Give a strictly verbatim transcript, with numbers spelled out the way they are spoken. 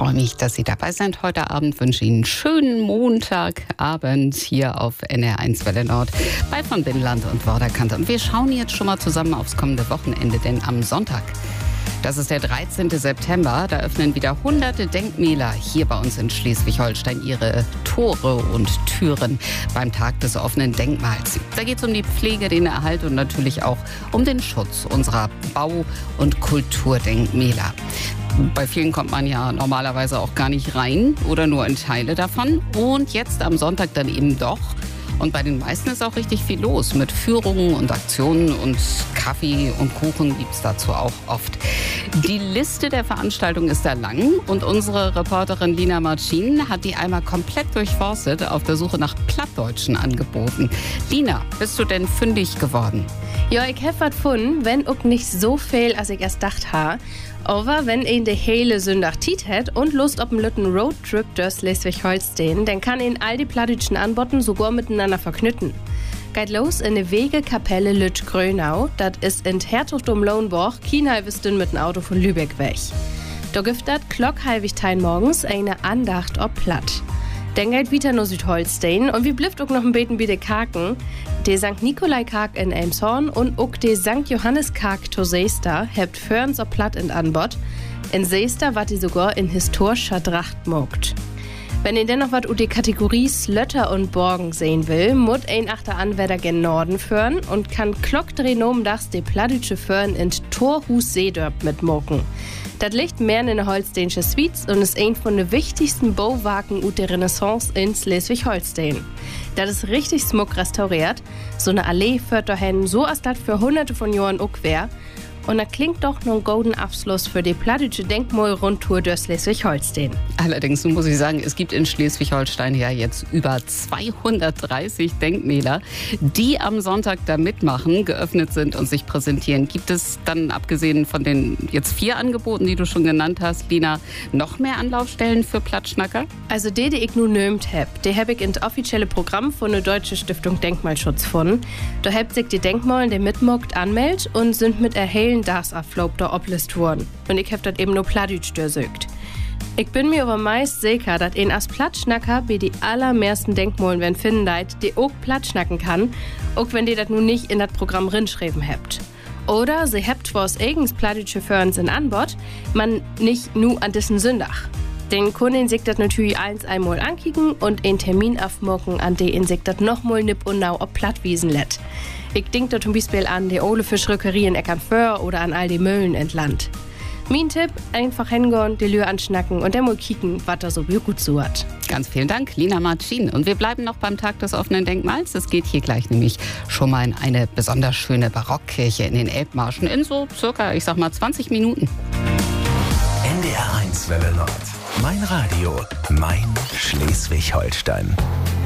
freue mich, dass Sie dabei sind heute Abend. Wünsche Ihnen einen schönen Montagabend hier auf N R eins Welle Nord bei von Binnenland und Vorderkante. Und wir schauen jetzt schon mal zusammen aufs kommende Wochenende, denn am Sonntag, das ist der dreizehnten September, da öffnen wieder hunderte Denkmäler hier bei uns in Schleswig-Holstein ihre Tore und Türen beim Tag des offenen Denkmals. Da geht es um die Pflege, den Erhalt und natürlich auch um den Schutz unserer Bau- und Kulturdenkmäler. Bei vielen kommt man ja normalerweise auch gar nicht rein oder nur in Teile davon. Und jetzt am Sonntag dann eben doch. Und bei den meisten ist auch richtig viel los mit Führungen und Aktionen und Kaffee und Kuchen gibt es dazu auch oft. Die Liste der Veranstaltungen ist da lang und unsere Reporterin Lina Marcin hat die einmal komplett durchforstet auf der Suche nach plattdeutschen Angeboten. Lina, bist du denn fündig geworden? Ja, ich hab was gefunden, wenn auch nicht so viel, als ich erst dacht ha. Aber wenn ihn de hele Sonntag Tiet hat und Lust auf einen lütten Roadtrip durch Schleswig-Holstein, dann kann ihn all die plattdeutschen Anboten sogar miteinander verknütten. Geht los in de Wegekapelle Lütsch-Grönau, das ist in Herzogtum Lauenburg, kein halbes Stünd mit dem Auto von Lübeck weg. Da gibt dat klockhalbigtein morgens eine Andacht ob Platt. Dann geht wieder nur Südholstein und wie blifft auch noch ein Beten bei de Kaken. De Sankt Nikolai-Kark in Elmshorn und auch de Sankt Johannes-Kark to Seester hebt Förns ob Platt in Anbot. In Seester wat die sogar in historischer Tracht mogt. Wenn ihr dennoch wat u die Kategorie Slötter und Borgen sehen will, mut ein achter Anwärter gen Norden föhren und kann klockdrenomdags de plattdütsche Föhren in Torhus Seedörp mitmoken. Das liegt mehr in der holsteinische Suites und ist ein von den wichtigsten Bauwerken ut der Renaissance in Schleswig-Holstein. Das ist richtig smuck restauriert. So eine Allee führt dahin, so als das für hunderte von Jahren auch wär. Und das klingt doch noch ein golden Abschluss für die plattdeutsche Denkmalrundtour durch Schleswig-Holstein. Allerdings muss ich sagen, es gibt in Schleswig-Holstein ja jetzt über zweihundertdreißig Denkmäler, die am Sonntag da mitmachen, geöffnet sind und sich präsentieren. Gibt es dann, abgesehen von den jetzt vier Angeboten, die du schon genannt hast, Lina, noch mehr Anlaufstellen für Plattschnacker? Also die, die ich nun nömt hab, die hab ich in das offizielle Programm von der Deutsche Stiftung Denkmalschutz gefunden. Da habt sich die Denkmalen, die mitmogt, anmeldet und sind mit erhellen das Abflop der Oblist worden. Und ich hab das eben nur plattdeutsch durchsucht. Ich bin mir aber meist sicher, dass ein als Plattschnacker bei die allermeisten Denkmalen wenn finden deit, die auch Plattschnacken kann, auch wenn die das nun nicht in das Programm rinschreiben habt. Oder sie habt was eigens plattdeutsche Förns in Anbot, man nicht nur an diesen Sündach. Den Kunden sich das natürlich eins einmal ankicken und einen Termin aufmocken, an den sich das nochmal nipp und nau ob Plattwiesen lädt. Ich denk da zum Beispiel an die Ole Fischrückerie in Eckernförde oder an all die Mühlen entland. Mein Tipp, einfach hingehen, die Lür anschnacken und dann mal kicken, was da so gut so hat. Ganz vielen Dank, Lina Marcin. Und wir bleiben noch beim Tag des offenen Denkmals. Es geht hier gleich nämlich schon mal in eine besonders schöne Barockkirche in den Elbmarschen in so circa, ich sag mal, zwanzig Minuten. N D R eins Welle Nord. Mein Radio, mein Schleswig-Holstein.